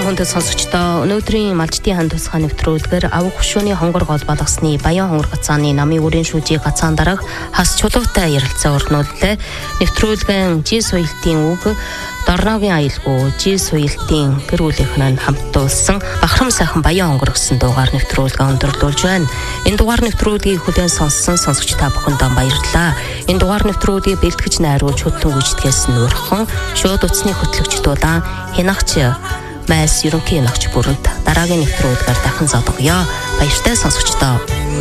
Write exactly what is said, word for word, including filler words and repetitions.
хүндэт сонсогчдоо өнөөдрийн малчдын хан тусгай нэвтрүүлгээр авах хушууны хонгор гол балгасны Баян хонгор гацааны намын үрийн шүүжийг гацаан дараах хас чулуутай ярилцаа өрнүүллээ. Нэвтрүүлгэн жи соёлтын үг Дорногийн аялгүй жи соёлтын гэр бүлийнхэн хамтуулсан Бахрам сайхан Баян хонгор гэсэн дугаар нэвтрүүлгээ өндөрлүүлж байна. Энэ дугаар нэвтрүүлгийг хүлээн сонссон сонсогч та бүхэндээ баярлалаа. Энэ дугаар нэвтрүүлгийг бэлтгэж найруулж хөтлөн гүйцэтгээс нь урхан шууд утасны хөтлөгч дулаан хянагч Майс ерөнхий хянагч бүрэлд дараагийн нэвтрүүлгээр дахин зодгоё. Баяртай сонсогчдоо.